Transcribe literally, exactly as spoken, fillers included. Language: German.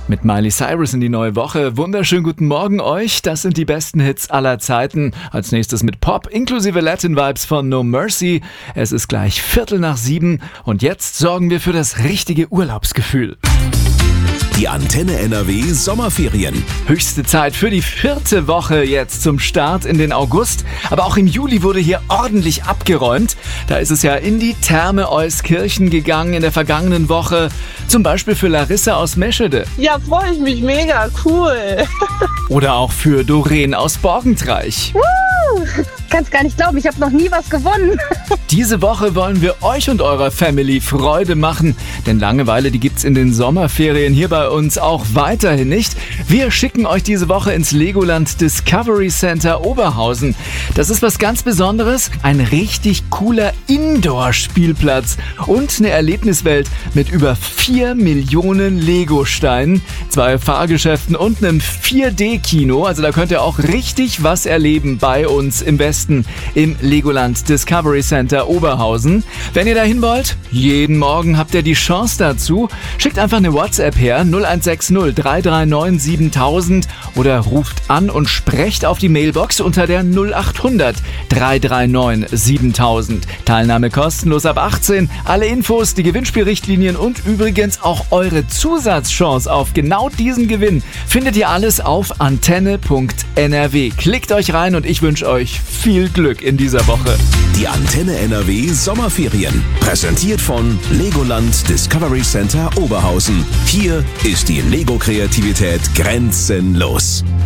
Mit Miley Cyrus in die neue Woche. Wunderschönen guten Morgen euch. Das sind die besten Hits aller Zeiten. Als nächstes mit Pop inklusive Latin-Vibes von No Mercy. Es ist gleich Viertel nach sieben und jetzt sorgen wir für das richtige Urlaubsgefühl. Die Antenne N R W Sommerferien. Höchste Zeit für die vierte Woche jetzt zum Start in den August. Aber auch im Juli wurde hier ordentlich abgeräumt. Da ist es ja in die Therme Euskirchen gegangen in der vergangenen Woche. Zum Beispiel für Larissa aus Meschede. Ja, freue ich mich mega, cool. Oder auch für Doreen aus Borgentreich. Uh, kannst gar nicht glauben, ich habe noch nie was gewonnen. Diese Woche wollen wir euch und eurer Family Freude machen, denn Langeweile, die gibt's in den Sommerferien hier bei uns auch weiterhin nicht. Wir schicken euch diese Woche ins Legoland Discovery Center Oberhausen. Das ist was ganz Besonderes, ein richtig cooler Indoor-Spielplatz und eine Erlebniswelt mit über vier Millionen Lego-Steinen, zwei Fahrgeschäften und einem vier D-Kino. Also da könnt ihr auch richtig was erleben bei uns im Westen im Legoland Discovery Center Oberhausen. Wenn ihr dahin wollt, jeden Morgen habt ihr die Chance dazu. Schickt einfach eine WhatsApp her, null eins sechs null drei drei neun siebentausend oder ruft an und sprecht auf die Mailbox unter der null acht hundert drei drei neun siebentausend. Teilnahme kostenlos ab achtzehn. Alle Infos, die Gewinnspielrichtlinien und übrigens auch eure Zusatzchance auf genau diesen Gewinn findet ihr alles auf antenne punkt n r w. Klickt euch rein und ich wünsche euch viel Glück in dieser Woche. Die Antenne N R W Sommerferien. Präsentiert von Legoland Discovery Center Oberhausen. Hier ist die Lego-Kreativität grenzenlos.